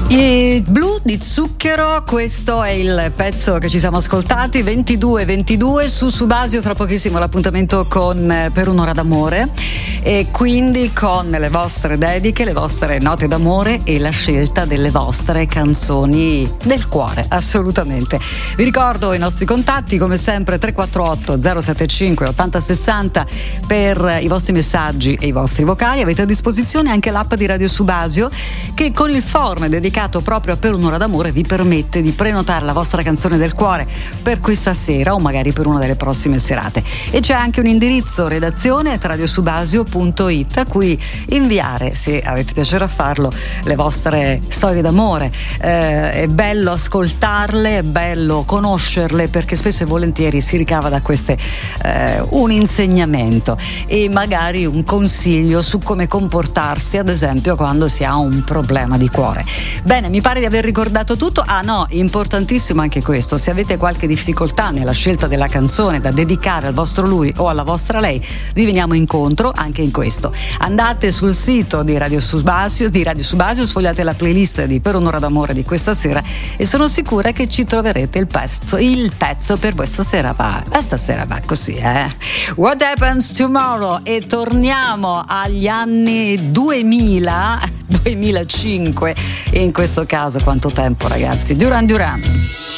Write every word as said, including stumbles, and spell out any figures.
E Blu di Zucchero, questo è il pezzo che ci siamo ascoltati. Ventidue ventidue su Subasio, fra pochissimo l'appuntamento con Per un'ora d'amore, e quindi con le vostre dediche, le vostre note d'amore e la scelta delle vostre canzoni del cuore, assolutamente. Vi ricordo i nostri contatti, come sempre tre quattro otto zero sette cinque ottanta sessanta per i vostri messaggi e i vostri vocali. Avete a disposizione anche l'app di Radio Subasio, che con il form dedicato proprio a Per un'ora d'amore vi permette di prenotare la vostra canzone del cuore per questa sera o magari per una delle prossime serate. E c'è anche un indirizzo redazione at radiosubasio punto it a cui inviare, se avete piacere a farlo, le vostre storie d'amore. Eh, è bello ascoltarle, è bello conoscerle, perché spesso e volentieri si ricava da queste eh, un insegnamento e magari un consiglio su come comportarsi, ad esempio quando si ha un problema di cuore. Bene, mi pare di aver ricordato tutto. Ah no, importantissimo anche questo: se avete qualche difficoltà nella scelta della canzone da dedicare al vostro lui o alla vostra lei, vi veniamo incontro anche in questo. Andate sul sito di Radio Subasio, di Radio Subasio, sfogliate la playlist di Per un'ora d'amore di questa sera e sono sicura che ci troverete il pezzo, il pezzo per voi. Stasera va, stasera va così, eh. What Happens Tomorrow, e torniamo agli anni duemila, duemilacinque, e in questo caso quanto tempo, ragazzi? Duran Duran.